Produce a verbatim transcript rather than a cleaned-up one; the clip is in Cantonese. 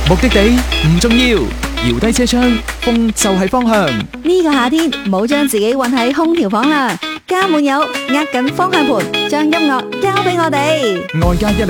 目的地唔重要，搖低車窗，風就係方向。 呢個夏天唔好將自己困喺空調房啦，家滿有握緊方向盤，將音樂交俾我哋。 外界一